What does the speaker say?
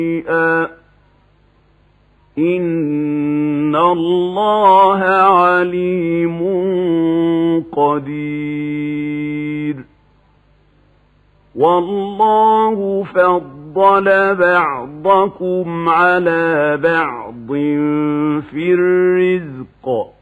إن الله عليم قدير. والله فضل بعضكم على بعض في الرزق